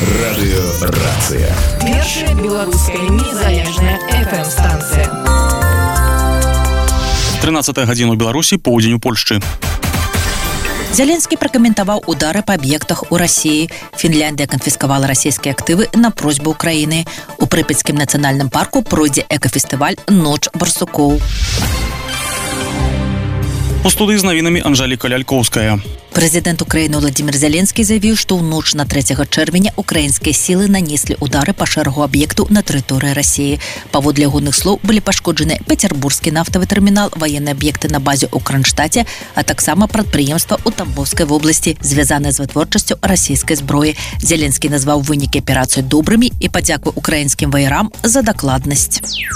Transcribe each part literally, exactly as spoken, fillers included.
Радыёрацыя. Першая беларуская незалежная эф эм-станцыя. тринадцатая гадзіна ў Беларусі, поўдзень у Польшчы. Зеленскі пракаментаваў удары па аб'ектах у Расіі. Фінляндыя канфіскавала расійскія актывы на просьбу Украіны. У Прыпяцкім нацыянальным парку пройдзе экафестываль «Ноч барсукоў». У студыі з навінамі Анжэліка Лялькоўская. Прэзідэнт Украіны Владзімір Зеленскі заявіў, што ў ноч на трэцяга чэрвеня украінскія сілы нанеслі удары па шэрагу аб'ектаў на тэрыторыі Расіі. Паводле ягоных слоў былі пашкоджаны Пецярбургскі нафтавы тэрмінал, ваенныя аб'екты на базе ў Кронштадце, а таксама прадпрыемства ў Тамбовскай вобласці, звязаныя з вытворчасцю расійскай зброі. Зеленскі назваў вынікі аперацыі добрымі і падзякаваў украінскім ваярам за дакладнасць.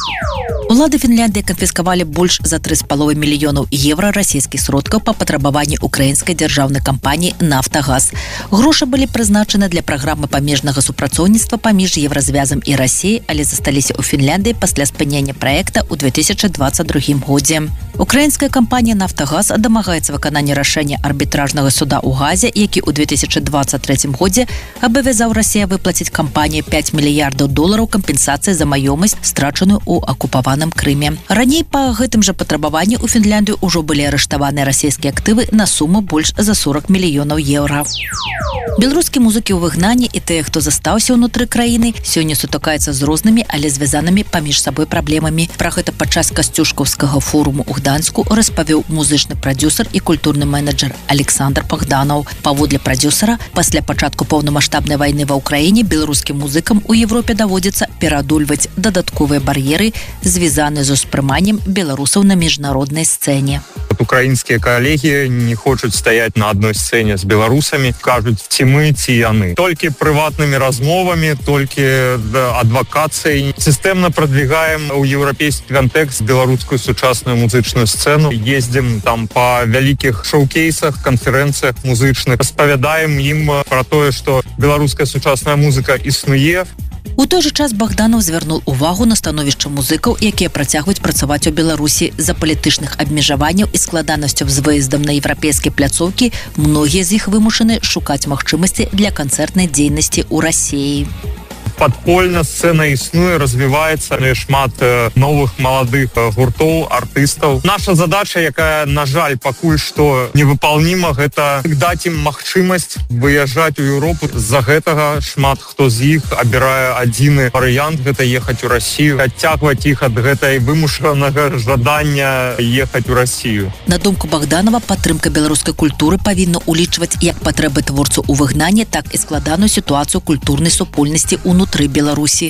Улады Фінляндыі канфіскавалі больш за тры з паловай мільёнаў еўра расійскіх сродкаў па патрабаванні украінскай дзяржаўнай кампаніі «Нафтагаз». Грошы былі прызначаны для праграмы памежнага супрацоўніцтва паміж Еўразвязам і Расіяй, але засталіся ў Фінляндыі пасля спынення праекта ў две тысячы дваццаць другім годзе. Украінская кампанія «Нафтагаз» дамагаецца выканання рашэння арбітражнага суда ў Газе, які ў две тысячы дваццаць трэцім годзе абавязаў Расія выплаціць кампаніі пяць мільярдаў долараў кампенсацыі за маёмасць, страчаную ў акупаваным Крыме. Раней па гэтым жа патрабаванні ў Фінляндыю ўжо былі арыштаваныя расійскія актывы на суму больш за сорок мільёнаў еўра. Беларускія музыкі ў выгнанні і тыя, хто застаўся ўнутры краіны, сёння сутыкаюцца з рознымі, але звязанымі паміж сабой праблемамі. Пра гэта падчас касцюшкаўскага форуму ў Гданьску распавёў музычны прадзюсар і культурны менеджер Александр Пахданаў. Паводле прадзюсара, пасля пачатку поўнамаштабнай вайны ва ўкраіне беларускім музыкам у Европе даводзіцца пераадольваць дадатковыя бар'еры, звязаныя з успрыманнем беларусаў на міжнароднай сцэне. Украінскія калегі не хочуць стаяць на адной сцэне з беларусамі, кажуць, ці мы, ці яны. Толькі прыватнымі размовамі, толькі адвакацыяй. Сістэмна прадвігаем у еўрапейскі кантэкст беларускую сучасную музычную сцэну. Ездзім там па вялікіх шоу-кейсах, канферэнцыях музычных. Распавядаем ім пра тое, што беларуская сучасная музыка існуе. У той жа час Богданов звярнуў увагу на становішча музыкаў, якія працягваюць працаваць у Беларусі. З-за палітычных абмежаванняў і складанасцяў з выездам на еўрапейскія пляцоўкі многія з іх вымушаны шукаць магчымасці для канцэртнай дзейнасці ў Расіі. Падпольна сцэна існуе, развіваецца шмат новых маладых гуртоў, артыстаў. Наша задача, якая, на жаль, пакуль што невыпалніма, гэта даць ім магчымасць выязджаць у Еўропу. З-за гэтага шмат хто з іх абірае адзіны варыянт, гэта ехаць у Расію, адцягваць іх ад гэтай вымушанага жадання ехаць у Расію. На думку Богданова, падтрымка беларускай культуры павінна ўлічваць як патрэбы творцу ў выгнанні, так і складаную сітуацыю культурнай супольнасці ўнутры Унутры Беларусі.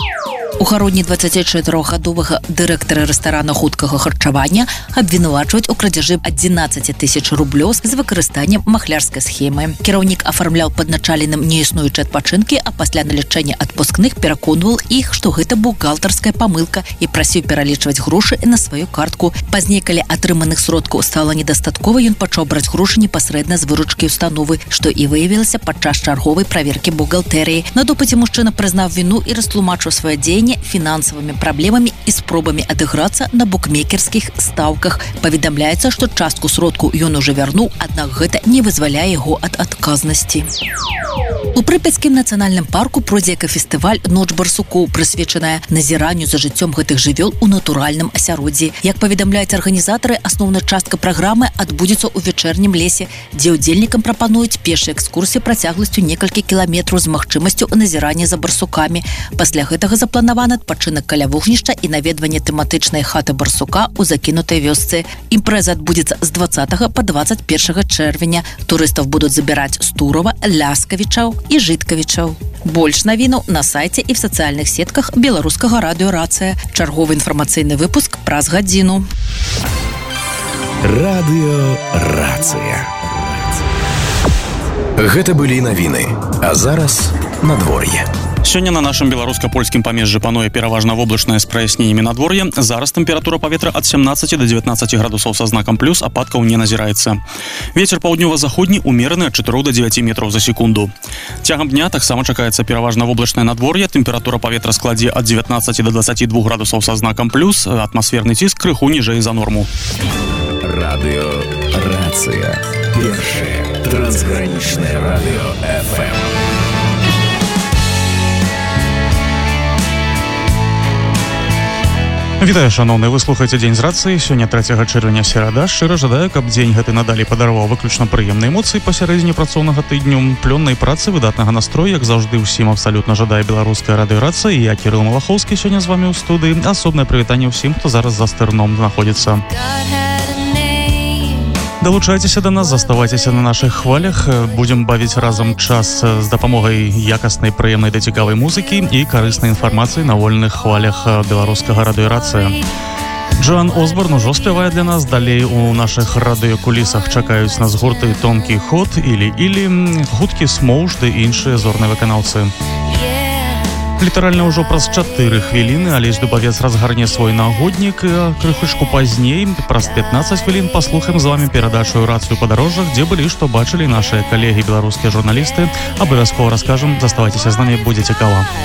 У гародні дваццацічатырохгадовага дырэктара рэстарана хуткага харчавання абвінавачваюць у крадзяжы адзінаццаць тысяч рублёў з выкарыстаннем махлярскай схемы. Кіраўнік афармляў падначаленым неіснуючыя адпачынкі, а пасля налічэння адпускных пераконваў іх, што гэта бухгалтарская памылка, і прасіў пералічваць грошы на сваю картку. Пазней, калі атрыманых сродкаў стала недастаткова, ён пачаў браць грошы непасрэдна з выручкі установы, што і выявілася падчас чарговай праверкі бухгалтэрыі. На допыце мужчына прызнаў віну і растлумачыў свае дзеянні фінансавымі праблемамі і спробамі адыграцца на букмекерскіх стаўках. Паведамляецца, што частку сродку ён ужо вярнуў, аднак гэта не вызваляе яго ад адказнасці. У Прыпяцкім нацыянальным парку пройдзе экафестываль «Ноч барсукоў», прысвечаная назіранню за жыццём гэтых жывёл у натуральным асяроддзі. Як паведамляюць арганізатары, асноўная частка праграмы адбудзецца ў вечэрнім лесе, дзе ўдзельнікам прапануюць пешыя экскурсіі працягласцю некалькі кіламетраў з магчымасцю назірання за барсукамі. Пасля гэтага запланаваны адпачынак каля вогнішча і наведванне тэматычнай хаты барсука ў закінутай вёсцы. Імпрэза адбудзецца з дваццатага па дваццаць першага чэрвеня. Турыстаў будуць забіраць з Турова, Ляскавічаў і Жыткавічаў. Больш навінаў на сайце і в сацыяльных сетках беларускага радыёрацыя. Чарговы інфармацыйны выпуск праз гадзіну. Радыёрацыя. Гэта былі навіны. А зараз надвор'е. Сёння на нашым беларуска-польскім памежжы пануе пераважна воблачнае з праясненнямі надвор'е. Зараз тэмпература паветра ад сямнаццаці да дзевятнаццаці градусаў са знакам плюс, ападкаў не назіраецца. Вецер паўднёва-заходні умераны ад чатырох да дзевяці метраў за секунду. Цягам дня таксама чакаецца пераважна воблачнае надвор'е. Тэмпература паветра складзе ад дзевятнаццаці да дваццаці двух градусаў са знакам плюс, атмасферны ціск крыху ніжэй за норму. Радыёрацыя. Першае трансгранічнае радыё эф эм. Вітаю, шановны, вы слухаеце дзень з рацыі. Сёння трэцяга чэрвеня, серада. Шчыра жадаю, каб дзень гэты надалей падарваў выключна прыемныя эмоцыі пасярэдзіне працоўнага тыдню, плённай працы, выдатнага настрою, як заўжды ўсім абсалютна жадае беларуская радыёрацыя. Я Кірыл Малахоўскі сёння з вамі ў студыі. Асобнае прывітанне ўсім, хто зараз за стырном знаходзіцца. Далучайцеся да нас, заставайцеся на нашых хвалях. Будзем бавіць разам час з дапамогай якаснай, прыемнай да цікавай музыкі і карыснай інфармацыі на вольных хвалях беларускага радыёрацыя. Джоан Осборн ужо спявае для нас. Далей у нашых радыёкулісах чакаюць нас гурты «Тонкі ход», «Ілі-ілі», «Хуткі смоўж» ды іншыя зорныя выканаўцы. Літаральна ўжо праз чатыры хвіліны Алесь Дубавец разгарне свой нагоднік. Крыхучку пазней, праз пятнаццаць хвілін, паслухаем з вамі перадачу «Рацыю падарожжах», дзе былі, што бачылі нашыя калегі беларускія журналісты. Абавязкова раскажам, заставайцеся з намі, будзе цікава.